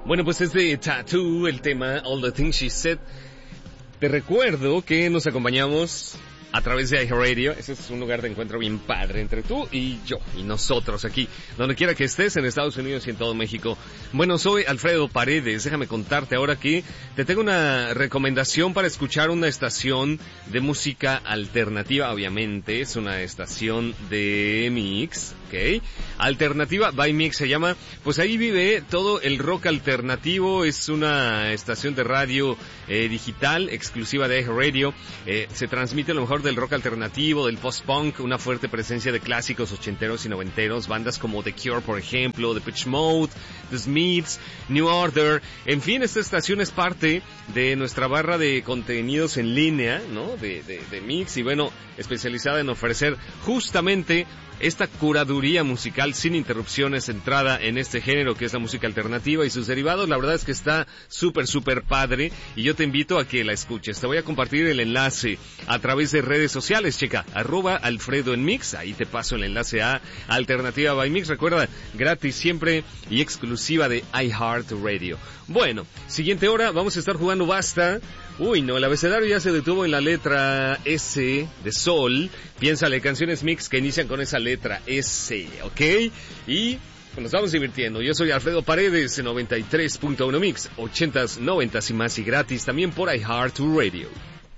Bueno, pues es de Tattoo, el tema All the Things She Said. Te recuerdo que nos acompañamos a través de iHeartRadio. Ese es un lugar de encuentro bien padre entre tú y yo y nosotros aquí, donde quiera que estés en Estados Unidos y en todo México. Bueno, soy Alfredo Paredes. Déjame contarte ahora que te tengo una recomendación para escuchar una estación de música alternativa. Obviamente es una estación de mix, ¿ok? Alternativa by Mix se llama. Pues ahí vive todo el rock alternativo. Es una estación de radio digital exclusiva de iHeartRadio. Se transmite lo mejor del rock alternativo, del post-punk, una fuerte presencia de clásicos ochenteros y noventeros, bandas como The Cure, por ejemplo, Depeche Mode, The Smiths, New Order. En fin, esta estación es parte de nuestra barra de contenidos en línea, ¿no? De Mix, y bueno, especializada en ofrecer justamente esta curaduría musical sin interrupciones centrada en este género que es la música alternativa y sus derivados. La verdad es que está súper padre y yo te invito a que la escuches. Te voy a compartir el enlace a través de redes sociales. Checa, @Alfredo en Mix. Ahí te paso el enlace a Alternativa by Mix. Recuerda, gratis siempre y exclusiva de iHeartRadio. Bueno, siguiente hora vamos a estar jugando Basta. Uy, no, el abecedario ya se detuvo en la letra S de Sol. Piénsale, canciones mix que inician con esa letra S, ¿ok? Y nos vamos divirtiendo. Yo soy Alfredo Paredes, 93.1 Mix, 80s, 90s y más, y gratis también por iHeartRadio.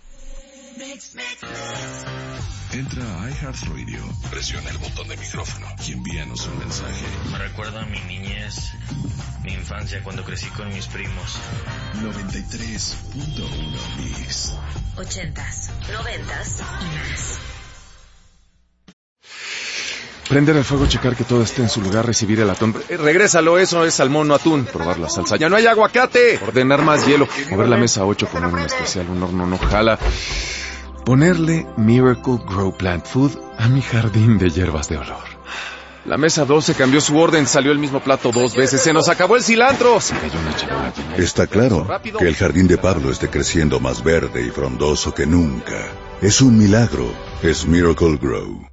Entra a iHeartRadio, presiona el botón de micrófono y envíanos un mensaje. Me recuerda a mi niñez, mi infancia cuando crecí con mis primos. 93.1 Mix. 80s, 90s y más. Prender el fuego, checar que todo esté en su lugar, recibir el atún. Regrésalo, eso es salmón, no atún. Probar la salsa. ¡Ya no hay aguacate! Ordenar más hielo. Mover la mesa 8, poner un especial, un horno no jala. Ponerle Miracle Grow Plant Food a mi jardín de hierbas de olor. La mesa 12 cambió su orden, salió el mismo plato 2 veces. ¡Se nos acabó el cilantro! Se cayó una charola. Está claro que el jardín de Pablo esté creciendo más verde y frondoso que nunca. Es un milagro. Es Miracle Grow.